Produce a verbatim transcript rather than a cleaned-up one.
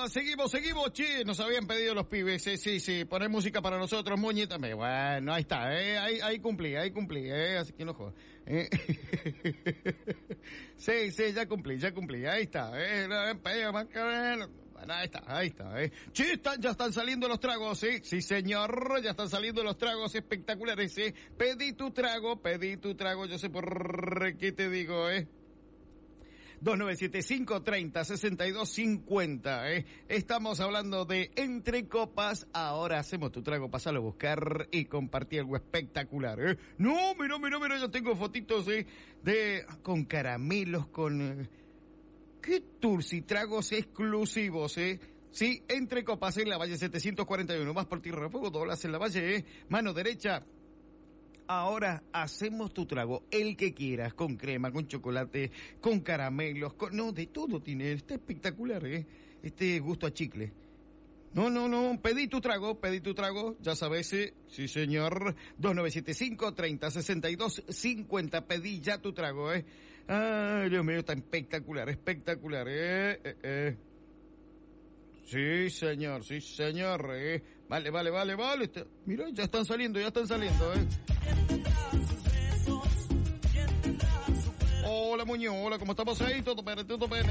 seguimos, seguimos, seguimos, che, nos habían pedido los pibes, sí, sí, sí, poner música para nosotros, Muñe también, bueno, ahí está, eh, ahí, ahí cumplí, ahí cumplí, eh, así que no jodas, eh. Sí, sí, ya cumplí, ya cumplí, ahí está, eh, bueno, ahí está, ahí está, eh. Che, están, ya están saliendo los tragos, sí, sí señor, ya están saliendo los tragos espectaculares, eh, pedí tu trago, pedí tu trago, yo sé por qué te digo, eh. dos nueve siete cinco, treinta, sesenta y dos, cincuenta, ¿eh? Estamos hablando de Entre Copas. Ahora hacemos tu trago, pasalo a buscar y compartir algo espectacular, ¿eh? No, mira, mira, mira, yo tengo fotitos, ¿eh? De, con caramelos, con, eh, ¿qué tours y tragos exclusivos, eh? Sí, Entre Copas en la Valle setecientos cuarenta y uno. Vas por Tierra de Fuego, doblas en la Valle, ¿eh? Mano derecha. Ahora hacemos tu trago, el que quieras, con crema, con chocolate, con caramelos, con... no, de todo tiene, está espectacular, ¿eh? Este gusto a chicle. No, no, no, pedí tu trago, pedí tu trago, ya sabes, ¿eh? Sí señor, dos nueve siete cinco, treinta, sesenta y dos, cincuenta, pedí ya tu trago, ¿eh? Ay, Dios mío, está espectacular, espectacular, ¿eh? eh, eh. Sí, señor, sí, señor, eh. Vale, vale, vale, vale. Mira, ya están saliendo, ya están saliendo, eh. Hola, Muñoz, hola, ¿cómo estamos ahí? Todo bien, todo bien.